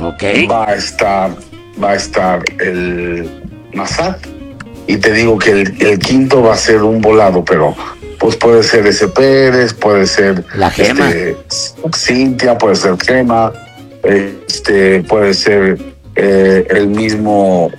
Ok. va a estar el Massad, y te digo que el quinto va a ser un volado, pero pues puede ser ese Pérez, puede ser la Gema, Cintia, puede ser Gema, puede ser el mismo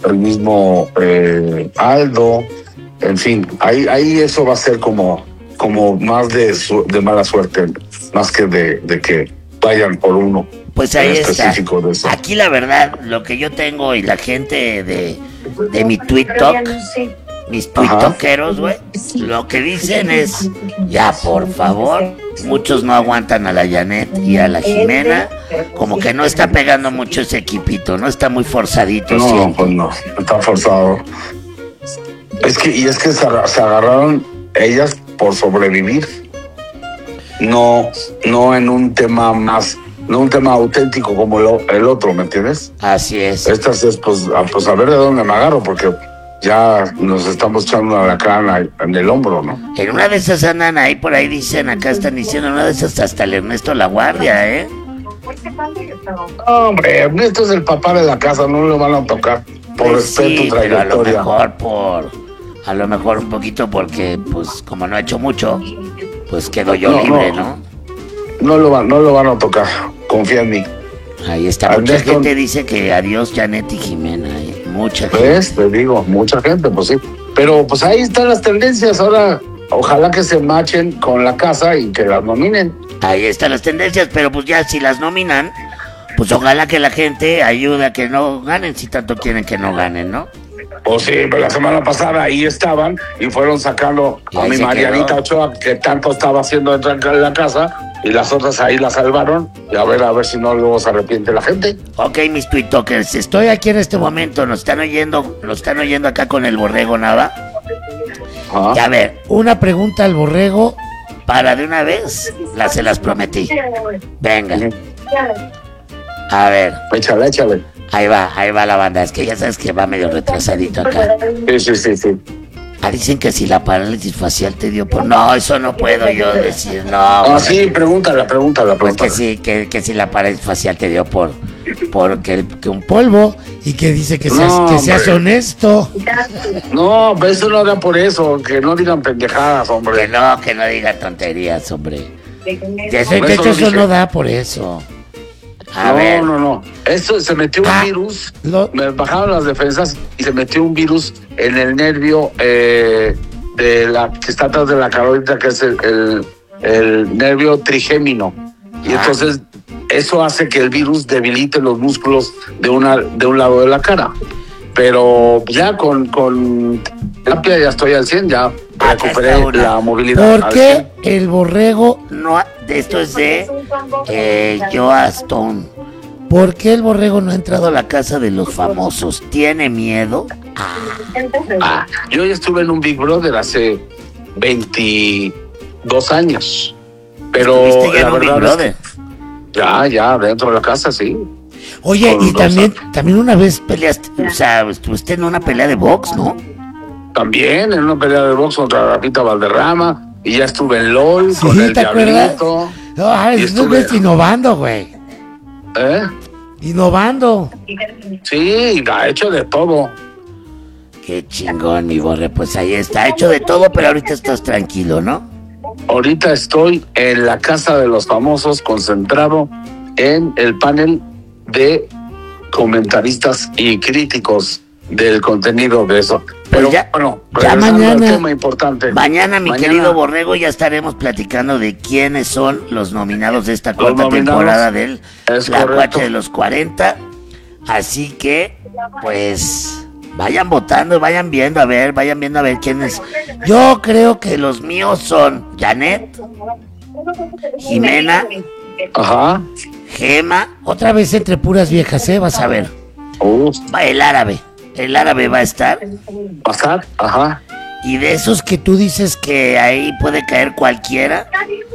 Aldo, en fin, ahí eso va a ser como más de mala suerte, más que de que vayan por uno. pues ahí está. De eso. Aquí la verdad, lo que yo tengo y la gente de mi TikTok, mis TikTokeros, güey, lo que dicen es, ya por favor, muchos no aguantan a la Janet y a la Jimena, como que no está pegando mucho ese equipito, no está muy forzadito. No, siento. pues no, está forzado. Es que se agarraron ellas por sobrevivir, no en un tema más, no un tema auténtico como el otro, ¿me entiendes? Así es. Estas es pues a ver de dónde me agarro, porque ya nos estamos echando la cana en el hombro, ¿no? En una de esas andan ahí, por ahí dicen, acá están diciendo, en una de esas hasta el Ernesto La Guardia, ¿eh? Hombre, Ernesto es el papá de la casa, no lo van a tocar por Pues respeto, sí, trayectoria. pero a lo mejor un poquito porque, pues, como no ha hecho mucho, pues quedo yo libre, ¿no? No lo van a tocar, confía en mí. Ahí está, mucha gente dice que adiós Janet y Jimena, mucha gente. ¿Ves? Te digo, mucha gente, pues sí. Pero pues ahí están las tendencias, ahora ojalá que se machen con la casa y que las nominen. Ahí están las tendencias, pero pues ya si las nominan, pues ojalá que la gente ayude a que no ganen, si tanto quieren que no ganen, ¿no? Pues sí, pero la semana pasada ahí estaban y fueron sacando a mi Marianita Ochoa, que tanto estaba haciendo entrar en la casa, y las otras ahí la salvaron, y a ver si no luego se arrepiente la gente. Ok, mis TikTokers, estoy aquí en este momento, nos están oyendo acá con el Borrego Nava. Y a ver, una pregunta al Borrego para de una vez, se las prometí. Venga. A ver. Échale. Ahí va la banda, es que ya sabes que va medio retrasadito acá. Sí. Dicen que si la parálisis facial te dio por... No, eso no puedo yo decir, no. Sí, pregúntala. Pues que sí, que si la parálisis facial te dio por que un polvo, y que dice que seas honesto. No, pero eso no da por eso, que no digan pendejadas, hombre. Que no digan tonterías, hombre. De hecho, eso no da por eso. A ver. No. Eso se metió un virus. Me bajaron las defensas y se metió un virus en el nervio de la que está atrás de la carótida, que es el nervio trigémino. Y entonces eso hace que el virus debilite los músculos de un lado de la cara. Pero ya con terapia ya estoy al 100, ya recuperé la movilidad. ¿Por qué el Borrego no? Esto es de Joa Stone. ¿Por qué el Borrego no ha entrado a la casa de los famosos? ¿Tiene miedo? Yo ya estuve en un Big Brother hace 22 años. Pero ¿Estuviste ya en un Big Brother? Ya, dentro de la casa, sí. Oye, y también una vez peleaste, o sea, estuviste en una pelea de box, ¿no? También en una pelea de box contra Rafita Valderrama. Y ya estuve en LOL con el Diablito. No, estuviste innovando, güey. Innovando. Sí, ha hecho de todo. Qué chingón, mi Borre. Pues ahí está, hecho de todo, pero ahorita estás tranquilo, ¿no? Ahorita estoy en la casa de los famosos, concentrado en el panel de comentaristas y críticos del contenido de eso. Pero ya mañana, tema importante. Mañana, querido Borrego, ya estaremos platicando de quiénes son los nominados de esta cuarta temporada del La Guacha de los 40. Así que, pues, vayan votando, vayan viendo a ver quiénes. Yo creo que los míos son Janet, Jimena, Gema, otra vez entre puras viejas, vas a ver. El árabe va a estar. Y de esos que tú dices que ahí puede caer cualquiera.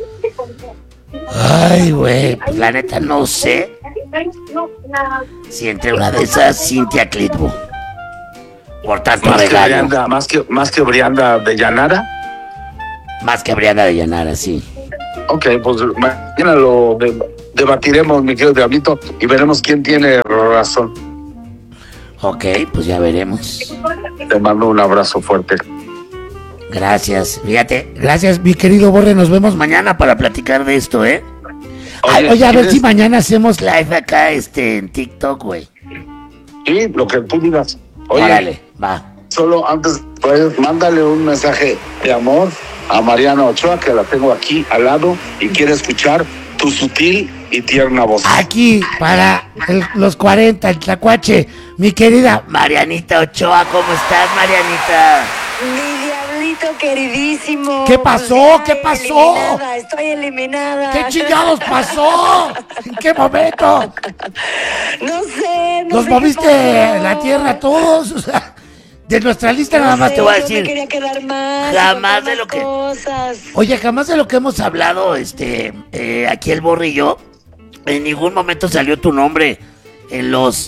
Ay, güey, pues la neta no sé si entre una de esas Cintia Clitbo. Por tanto regalo. Más que Brianda de Llanara. Más que Brianda de Llanara, sí. Ok, pues mañana lo debatiremos, mi querido Diablito, y veremos quién tiene razón. Ok, pues ya veremos. Te mando un abrazo fuerte. Gracias, fíjate. Gracias, mi querido Borre. Nos vemos mañana para platicar de esto, ¿eh? Oye, a ver si mañana hacemos live acá en TikTok, güey. Sí, lo que tú digas. Oye, órale, va. Solo antes, pues, mándale un mensaje de amor a Mariana Ochoa, que la tengo aquí al lado y quiere escuchar tu sutil y tierna voz. Aquí, para los 40, el tlacuache, mi querida Marianita Ochoa. ¿Cómo estás, Marianita? Mi diablito queridísimo. ¿Qué pasó? ¿Qué pasó? Estoy eliminada. ¿Qué chingados pasó? ¿En qué momento? No sé. Nos moviste la tierra todos, o sea, de nuestra lista nada más te voy a decir. Yo me quería quedar más. Jamás de lo que. Cosas. Oye, jamás de lo que hemos hablado, aquí el Borre y yo, en ningún momento salió tu nombre en los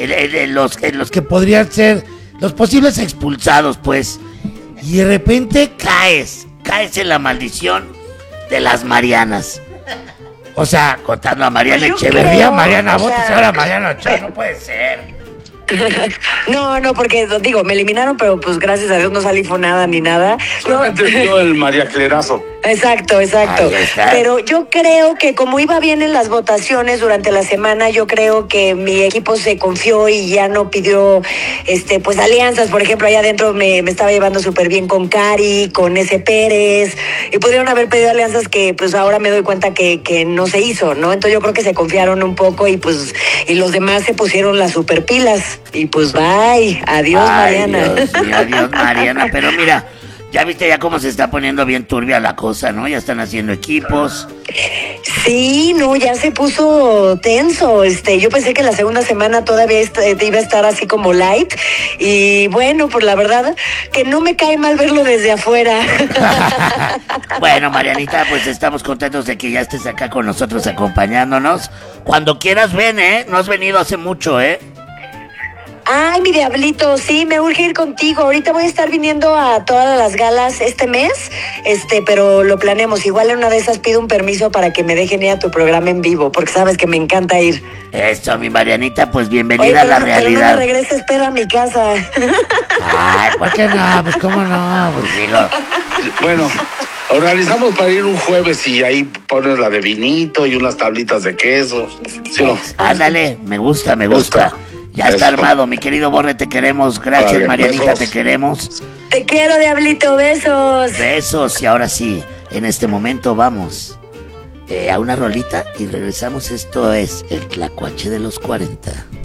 que podrían ser los posibles expulsados, pues. Y de repente caes en la maldición de las Marianas. O sea, contando a Mariana Echeverría, Mariana Botas, ahora Mariana Ochoa, no puede ser. No, porque digo, me eliminaron, pero pues gracias a Dios no salí fonada ni nada. Solamente dio el María Clerazo. Exacto. Pero yo creo que como iba bien en las votaciones durante la semana, yo creo que mi equipo se confió y ya no pidió pues alianzas. Por ejemplo, allá adentro me estaba llevando súper bien con Cari, con ese Pérez, y pudieron haber pedido alianzas que pues ahora me doy cuenta que no se hizo, ¿no? Entonces yo creo que se confiaron un poco y los demás se pusieron las super pilas. Y pues bye, adiós, Mariana. Dios mío, adiós, Mariana. Pero mira, ya viste ya cómo se está poniendo bien turbia la cosa, ¿no? Ya están haciendo equipos. Sí, no, ya se puso tenso. Yo pensé que la segunda semana todavía iba a estar así como light. Y bueno, pues la verdad que no me cae mal verlo desde afuera. Bueno, Marianita, pues estamos contentos de que ya estés acá con nosotros acompañándonos. Cuando quieras ven, ¿eh? No has venido hace mucho, ¿eh? Ay, mi diablito, sí, me urge ir contigo. Ahorita voy a estar viniendo a todas las galas este mes, pero lo planeamos. Igual en una de esas pido un permiso para que me dejen ir a tu programa en vivo, porque sabes que me encanta ir. Eso, mi Marianita, pues bienvenida a la realidad. Pero no me regreses, espera a mi casa. Ay, ¿por qué no? Pues cómo no, pues digo. Bueno, organizamos para ir un jueves y ahí pones la de vinito y unas tablitas de queso. ¿Sí, no? Ándale, me gusta. Ya está armado, mi querido Borre, te queremos. Gracias, vale, Marianita, besos. Te queremos. Te quiero, diablito, besos. Besos, y ahora sí, en este momento vamos a una rolita y regresamos. Esto es el Tlacuache de los 40.